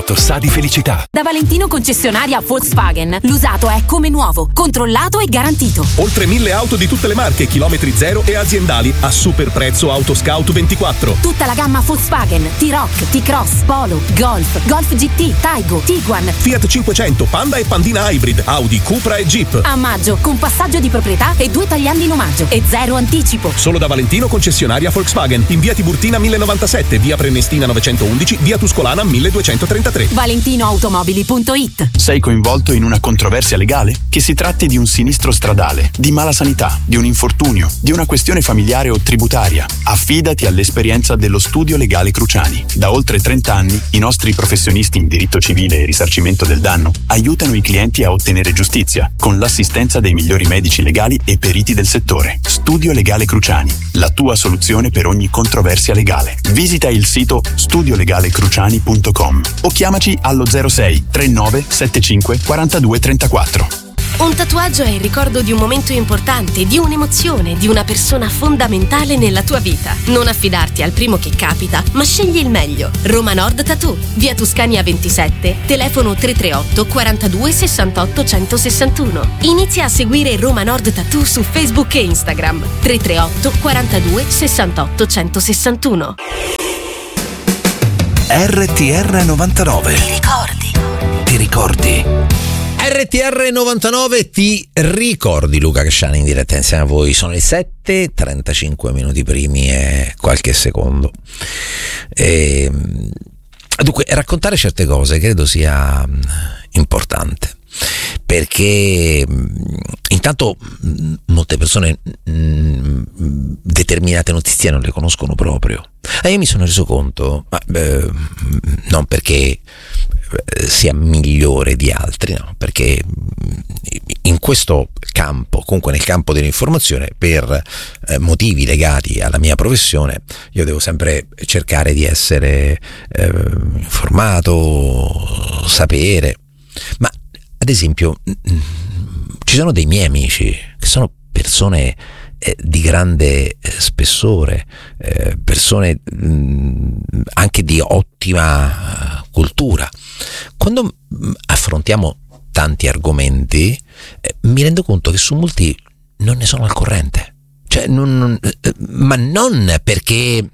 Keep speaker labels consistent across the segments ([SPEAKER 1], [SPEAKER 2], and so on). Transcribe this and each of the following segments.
[SPEAKER 1] Auto sa di felicità.
[SPEAKER 2] Da Valentino concessionaria Volkswagen, l'usato è come nuovo, controllato e garantito.
[SPEAKER 3] Oltre 1000 auto di tutte le marche, chilometri zero e aziendali a super prezzo Autoscout 24.
[SPEAKER 2] Tutta la gamma Volkswagen, T-Roc, T-Cross, Polo, Golf, Golf GT, Taigo, Tiguan,
[SPEAKER 3] Fiat 500, Panda e Pandina Hybrid, Audi, Cupra e Jeep.
[SPEAKER 2] a maggio con passaggio di proprietà e 2 tagliandi in omaggio e 0 anticipo.
[SPEAKER 3] Solo da Valentino concessionaria Volkswagen, in via Tiburtina 1097, via Prenestina 911, via Tuscolana 1233.
[SPEAKER 2] ValentinoAutomobili.it.
[SPEAKER 4] Sei coinvolto in una controversia legale? Che si tratti di un sinistro stradale, di mala sanità, di un infortunio, di una questione familiare o tributaria, affidati all'esperienza dello Studio Legale Cruciani. Da oltre 30 anni i nostri professionisti in diritto civile e risarcimento del danno aiutano i clienti a ottenere giustizia con l'assistenza dei migliori medici legali e periti del settore. Studio Legale Cruciani, la tua soluzione per ogni controversia legale. Visita il sito studiolegalecruciani.com o chiamaci allo 06 39 75 42 34.
[SPEAKER 5] Un tatuaggio è il ricordo di un momento importante, di un'emozione, di una persona fondamentale nella tua vita. Non affidarti al primo che capita, ma scegli il meglio. Roma Nord Tattoo, via Tuscania 27, telefono 338 42 68 161. Inizia a seguire Roma Nord Tattoo su Facebook e Instagram. 338 42 68 161.
[SPEAKER 1] RTR 99. Ti ricordi?
[SPEAKER 6] RTR 99 ti ricordi. Luca Casciani in diretta insieme a voi. Sono le 7:35 minuti primi e qualche secondo. Dunque, raccontare certe cose credo sia importante, perché intanto molte persone determinate notizie non le conoscono proprio. E io mi sono reso conto, non perché sia migliore di altri, no, perché in questo campo, comunque nel campo dell'informazione, per motivi legati alla mia professione, io devo sempre cercare di essere informato, sapere. Ma ad esempio ci sono dei miei amici che sono persone di grande spessore, persone anche di ottima cultura. Quando affrontiamo tanti argomenti mi rendo conto che su molti non ne sono al corrente, cioè ma non perché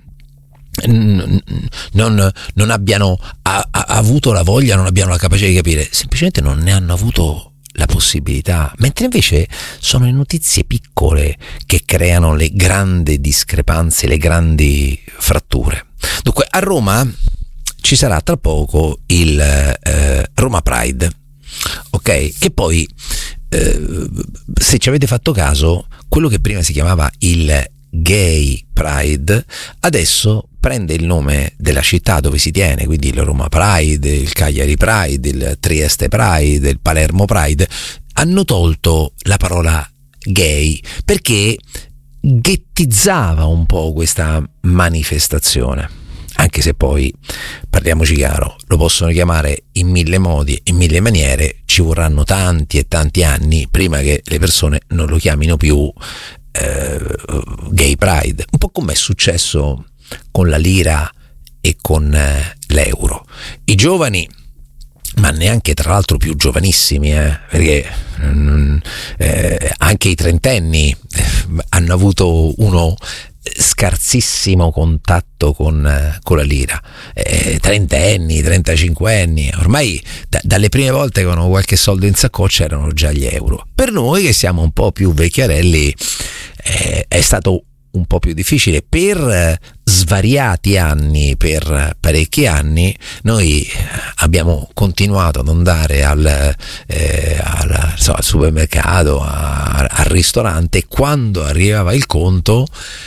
[SPEAKER 6] non abbiano avuto la voglia, non abbiano la capacità di capire, semplicemente non ne hanno avuto la possibilità, mentre invece sono le notizie piccole che creano le grandi discrepanze, le grandi fratture. Dunque, a Roma ci sarà tra poco il Roma Pride, ok? Che poi, se ci avete fatto caso, quello che prima si chiamava il Gay Pride adesso prende il nome della città dove si tiene, quindi il Roma Pride, il Cagliari Pride, il Trieste Pride, il Palermo Pride. Hanno tolto la parola gay perché ghettizzava un po' questa manifestazione, anche se poi, parliamoci chiaro, lo possono chiamare in 1000 modi, in 1000 maniere, ci vorranno tanti e tanti anni prima che le persone non lo chiamino più Gay Pride, un po' come è successo con la lira e con l'euro. I giovani, ma neanche tra l'altro più giovanissimi, perché anche i trentenni hanno avuto uno scarsissimo contatto con la lira, trentenni, 35enni, ormai dalle prime volte che avevano qualche soldo in saccoccia erano già gli euro. Per noi che siamo un po' più vecchiarelli è stato un po' più difficile. Per svariati anni, per parecchi anni, noi abbiamo continuato ad andare al supermercato, al ristorante, e quando arrivava il conto,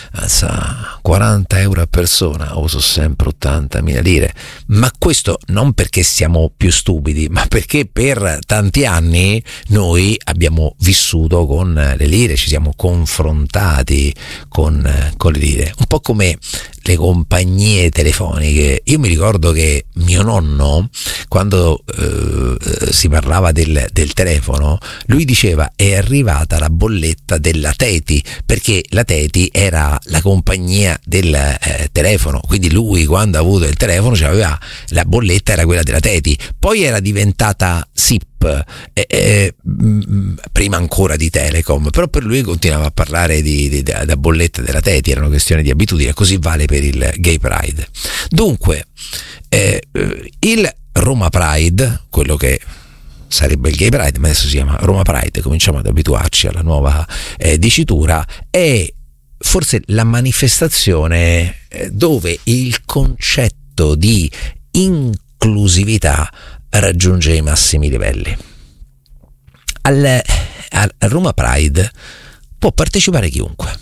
[SPEAKER 6] 40 euro a persona, o sono sempre 80.000 lire. Ma questo non perché siamo più stupidi, ma perché per tanti anni noi abbiamo vissuto con le lire, ci siamo confrontati con le lire, un po' come le compagnie telefoniche. Io mi ricordo che mio nonno, quando si parlava del telefono, lui diceva è arrivata la bolletta della Teti, perché la Teti era la compagnia del telefono, quindi lui quando ha avuto il telefono aveva la bolletta, era quella della Teti, poi era diventata SIP, prima ancora di Telecom, però per lui continuava a parlare da bolletta della Teti, era una questione di abitudine. Così vale per il Gay Pride. Dunque il Roma Pride, quello che sarebbe il Gay Pride, ma adesso si chiama Roma Pride, cominciamo ad abituarci alla nuova dicitura, è forse la manifestazione dove il concetto di inclusività raggiunge i massimi livelli. Al Roma Pride può partecipare chiunque,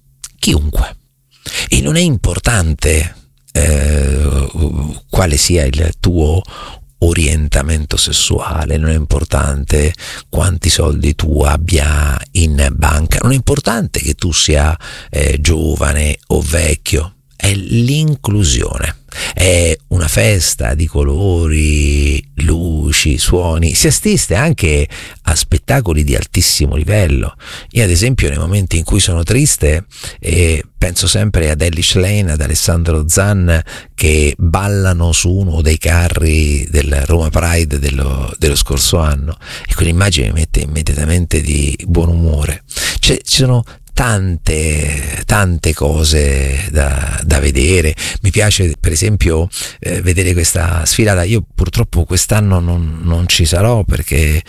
[SPEAKER 6] e non è importante quale sia il tuo orientamento sessuale, non è importante quanti soldi tu abbia in banca, non è importante che tu sia giovane o vecchio, è l'inclusione. È una festa di colori, luci, suoni, si assiste anche a spettacoli di altissimo livello. Io ad esempio nei momenti in cui sono triste penso sempre ad Elish Lane, ad Alessandro Zan che ballano su uno dei carri del Roma Pride dello scorso anno, e quell'immagine mi mette immediatamente di buon umore. Ci sono tante cose da vedere. Mi piace per esempio vedere questa sfilata. Io purtroppo quest'anno non ci sarò perché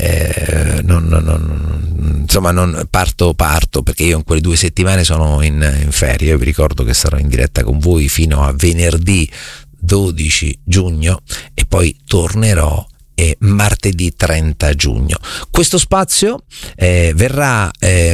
[SPEAKER 6] non parto perché io in quelle 2 settimane sono in ferie. Io vi ricordo che sarò in diretta con voi fino a venerdì 12 giugno e poi tornerò martedì 30 giugno. Questo spazio verrà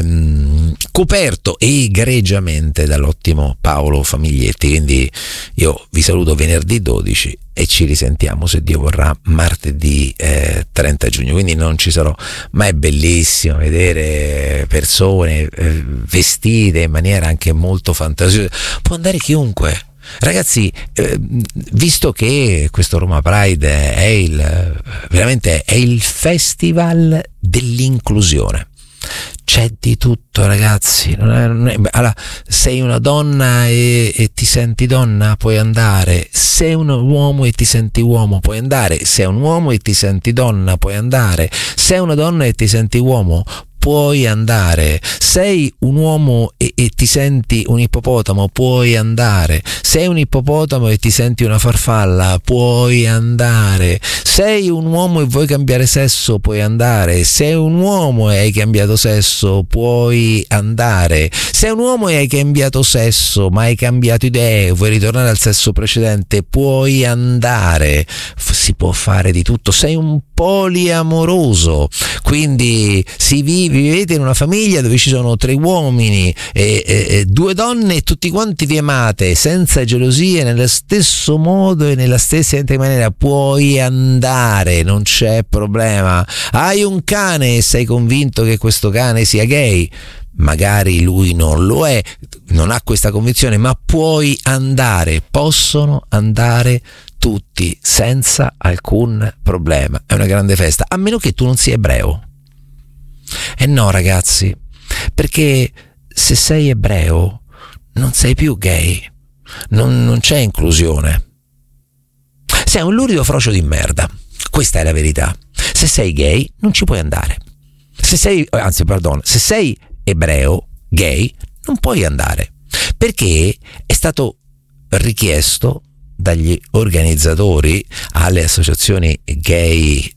[SPEAKER 6] coperto egregiamente dall'ottimo Paolo Famiglietti, quindi io vi saluto venerdì 12 e ci risentiamo, se Dio vorrà, martedì 30 giugno, quindi non ci sarò, ma è bellissimo vedere persone vestite in maniera anche molto fantasiosa. Può andare chiunque. Ragazzi, visto che questo Roma Pride veramente è il festival dell'inclusione, c'è di tutto, ragazzi. Allora, sei una donna e ti senti donna, puoi andare. Sei un uomo e ti senti uomo, puoi andare. Sei un uomo e ti senti donna, puoi andare. Sei una donna e ti senti uomo, puoi andare. Sei un uomo e ti senti un ippopotamo, puoi andare. Sei un ippopotamo e ti senti una farfalla, puoi andare. Sei un uomo e vuoi cambiare sesso, puoi andare. Sei un uomo e hai cambiato sesso, puoi andare. Sei un uomo e hai cambiato sesso, ma hai cambiato idee, vuoi ritornare al sesso precedente, puoi andare. Si può fare di tutto. Sei un poliamoroso, quindi vivete in una famiglia dove ci sono 3 uomini e 2 donne e tutti quanti vi amate senza gelosie, nello stesso modo e nella stessa identica maniera, puoi andare, non c'è problema. Hai un cane e sei convinto che questo cane sia gay, magari lui non lo è, non ha questa convinzione, ma puoi andare, possono andare tutti senza alcun problema. È una grande festa, a meno che tu non sia ebreo. No, ragazzi, perché se sei ebreo non sei più gay, non c'è inclusione. Sei un lurido frocio di merda, questa è la verità. Se sei gay non ci puoi andare. Se sei ebreo gay non puoi andare, perché è stato richiesto dagli organizzatori alle associazioni gay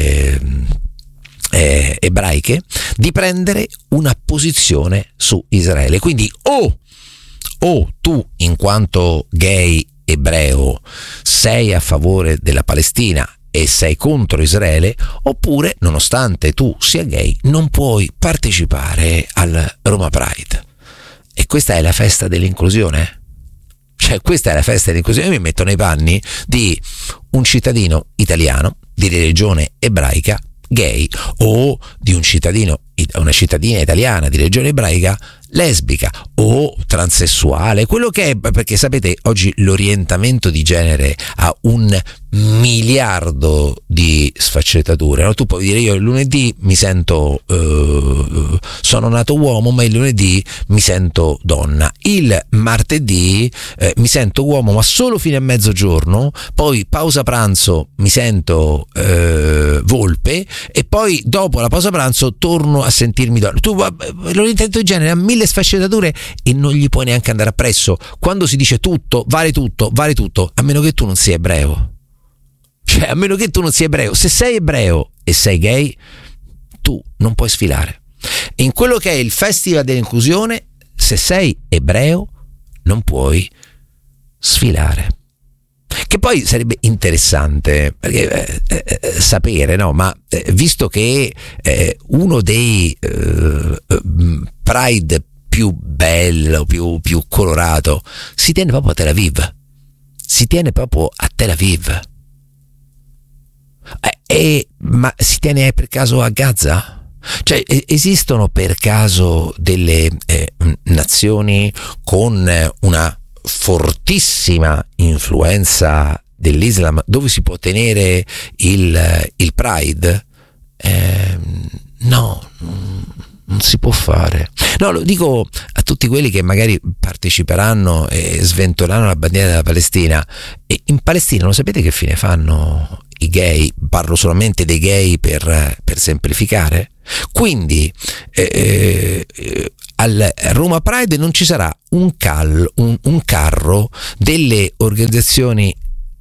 [SPEAKER 6] ebraiche di prendere una posizione su Israele. Quindi o tu in quanto gay ebreo sei a favore della Palestina e sei contro Israele, oppure nonostante tu sia gay non puoi partecipare al Roma Pride. E questa è la festa dell'inclusione? Cioè, questa è la festa dell'inclusione. Io mi metto nei panni di un cittadino italiano di religione ebraica gay, o di una cittadina italiana di religione ebraica lesbica o transessuale, quello che è, perché sapete oggi l'orientamento di genere ha 1 miliardo di sfaccettature, no? Tu puoi dire io il lunedì mi sento sono nato uomo ma il lunedì mi sento donna, il martedì mi sento uomo ma solo fino a mezzogiorno, poi pausa pranzo mi sento volpe e poi dopo la pausa pranzo torno a sentirmi donna. Tu l'orientamento di genere ha 1000 sfaccettature e non gli puoi neanche andare appresso. Quando si dice tutto, vale tutto, a meno che tu non sia ebreo. Cioè, a meno che tu non sia ebreo. Se sei ebreo e sei gay, tu non puoi sfilare. E in quello che è il Festival dell'inclusione, se sei ebreo, non puoi sfilare. Che poi sarebbe interessante perché sapere, no? Ma visto che uno dei Pride più bello, più colorato, si tiene proprio a Tel Aviv. Ma si tiene per caso a Gaza? Cioè esistono per caso delle nazioni con una fortissima influenza dell'Islam dove si può tenere il Pride? No, non si può fare. No, lo dico a tutti quelli che magari parteciperanno e sventoleranno la bandiera della Palestina. E in Palestina lo sapete che fine fanno i gay? Parlo solamente dei gay per semplificare. Quindi al Roma Pride non ci sarà un carro delle organizzazioni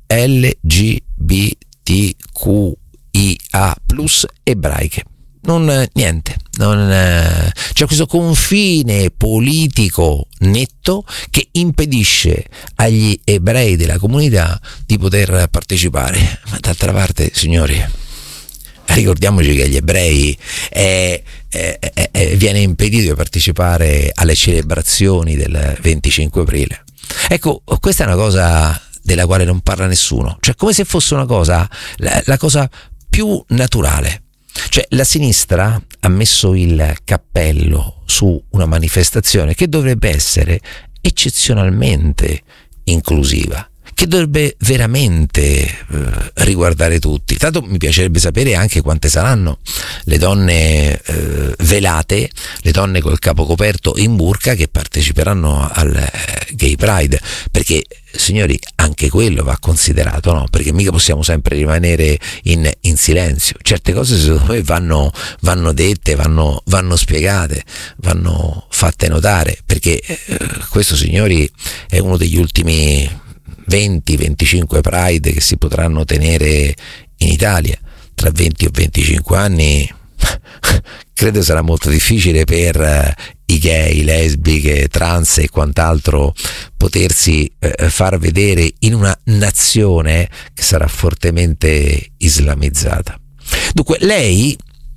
[SPEAKER 6] LGBTQIA+ ebraiche. Niente, c'è questo confine politico netto che impedisce agli ebrei della comunità di poter partecipare. Ma d'altra parte, signori, ricordiamoci che agli ebrei viene impedito di partecipare alle celebrazioni del 25 aprile. Ecco, questa è una cosa della quale non parla nessuno, cioè come se fosse una cosa, la cosa più naturale. Cioè la sinistra ha messo il cappello su una manifestazione che dovrebbe essere eccezionalmente inclusiva, che dovrebbe veramente riguardare tutti. Tanto mi piacerebbe sapere anche quante saranno le donne velate, le donne col capo coperto in burka che parteciperanno al Gay Pride, perché signori anche quello va considerato, no? Perché mica possiamo sempre rimanere in silenzio. Certe cose secondo me vanno dette, vanno spiegate, vanno fatte notare, perché questo, signori, è uno degli ultimi 20-25 Pride che si potranno tenere in Italia. Tra 20 o 25 anni credo sarà molto difficile per i gay, lesbiche, trans e quant'altro potersi far vedere in una nazione che sarà fortemente islamizzata. Dunque lei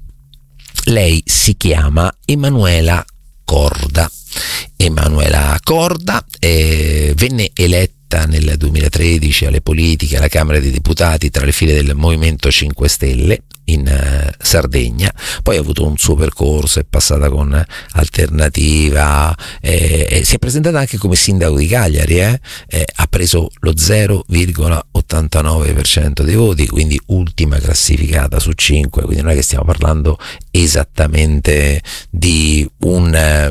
[SPEAKER 6] si chiama Emanuela Corda. Venne eletta nel 2013 alle politiche alla Camera dei Deputati tra le file del Movimento 5 Stelle in Sardegna, poi ha avuto un suo percorso, è passata con Alternativa, si è presentata anche come sindaco di Cagliari, ha preso lo 0,89% dei voti, quindi ultima classificata su 5, quindi non è che stiamo parlando esattamente di un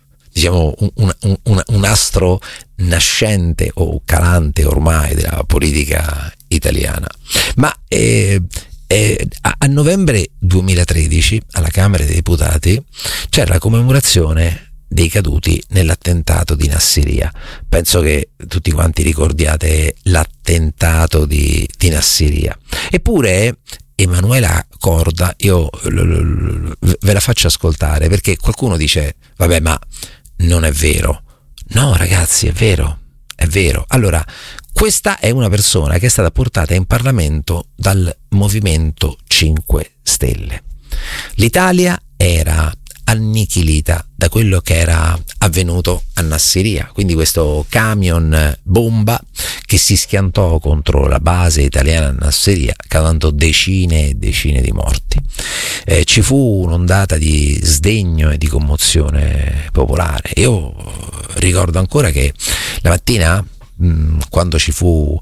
[SPEAKER 6] astro nascente o calante ormai della politica italiana. Ma a novembre 2013 alla Camera dei Deputati c'era la commemorazione dei caduti nell'attentato di Nassiriya. Penso che tutti quanti ricordiate l'attentato di Nassiriya. Eppure Emanuela Corda, io ve la faccio ascoltare, perché qualcuno dice vabbè, ma non è vero. No ragazzi, è vero. Allora, questa è una persona che è stata portata in Parlamento dal Movimento 5 Stelle. L'Italia era annichilita da quello che era avvenuto a Nassiriya, quindi questo camion bomba che si schiantò contro la base italiana a Nassiriya, causando decine e decine di morti. Ci fu un'ondata di sdegno e di commozione popolare. Io ricordo ancora che la mattina, quando ci fu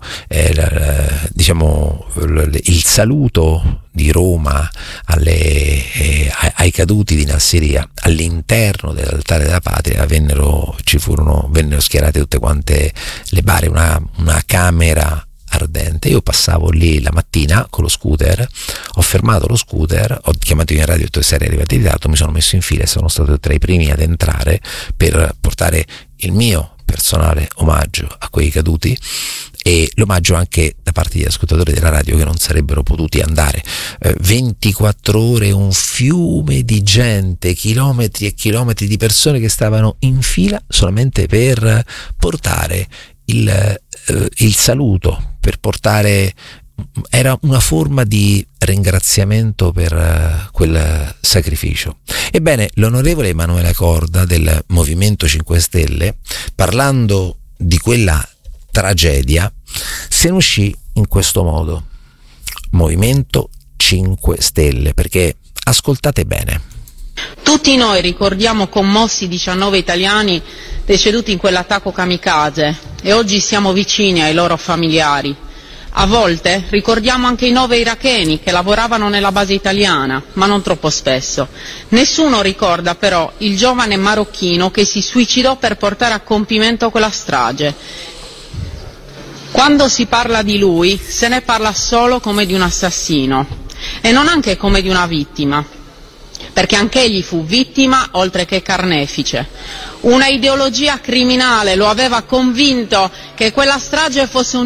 [SPEAKER 6] il saluto di Roma ai caduti di Nassiriya, all'interno dell'altare della patria vennero schierate tutte quante le bare, una camera ardente. Io passavo lì la mattina con lo scooter, ho fermato lo scooter, ho chiamato in radio e detto: sarei arrivato in ritardo, mi sono messo in fila e sono stato tra i primi ad entrare per portare il mio personale omaggio a quei caduti e l'omaggio anche da parte degli ascoltatori della radio che non sarebbero potuti andare. 24 ore, un fiume di gente, chilometri e chilometri di persone che stavano in fila solamente per portare il saluto, per portare, era una forma di ringraziamento per quel sacrificio. Ebbene, l'onorevole Emanuela Corda del Movimento 5 Stelle, parlando di quella tragedia, se ne uscì in questo modo: Movimento 5 Stelle, perché ascoltate bene.
[SPEAKER 7] Tutti noi ricordiamo commossi i 19 italiani deceduti in quell'attacco kamikaze e oggi siamo vicini ai loro familiari. A volte ricordiamo anche i 9 iracheni che lavoravano nella base italiana, ma non troppo spesso. Nessuno ricorda però il giovane marocchino che si suicidò per portare a compimento quella strage. Quando si parla di lui, se ne parla solo come di un assassino e non anche come di una vittima, perché anch'egli fu vittima oltre che carnefice. Una ideologia criminale lo aveva convinto che quella strage fosse un